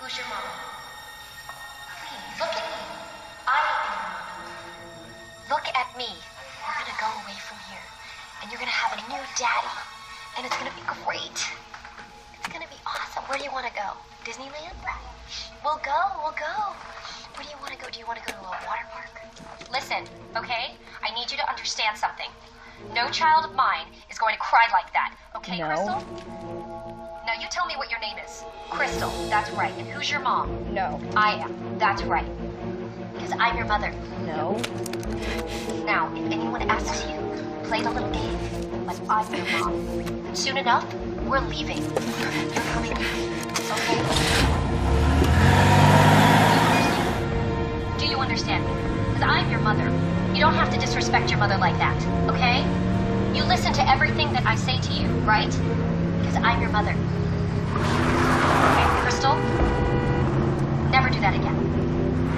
Who's your mom? Please, look at me. I am your mom. Look at me. We're gonna go away from here, and you're gonna have a new daddy, and it's gonna be great. It's gonna be awesome. Where do you want to go? Disneyland? We'll go. Where do you want to go? Do you want to go to a water park? Listen, okay? I need you to understand something. No child of mine is going to cry like that. Okay, No. Crystal? Now you tell me what your name is. Crystal, that's right. And who's your mom? No. I am. That's right. Because I'm your mother. No. Now, if anyone asks you, play the little game, like I'm your mom. Soon enough, we're leaving. You're coming with me, okay? Do you understand me? Because I'm your mother. You don't have to disrespect your mother like that, okay? You listen to everything that I say to you, right? Because I'm your mother. Okay, Crystal? Never do that again.